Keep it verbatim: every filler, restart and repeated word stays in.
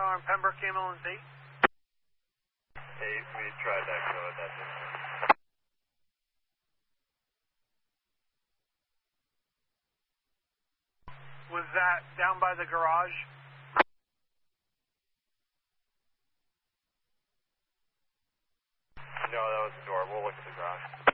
alarm, Pembroke ambulance eight. Eight, we tried that code, that distance. Was that down by the garage? No, that was the door. We'll look at the garage.